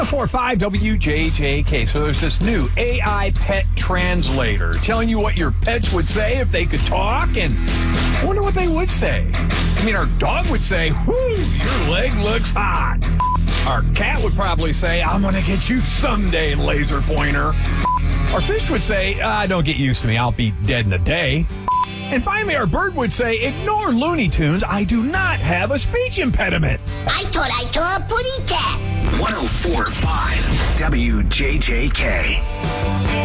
45 WJJK. So there's this new AI pet translator telling you what your pets would say if they could talk, and I wonder what they would say. I mean, our dog would say, "Whoo, your leg looks hot." Our cat would probably say, "I'm going to get you someday, laser pointer." Our fish would say, "Don't get used to me. I'll be dead in a day." And finally, our bird would say, "Ignore Looney Tunes. I do not have a speech impediment." I thought I saw a putty cat. 104.5 WJJK.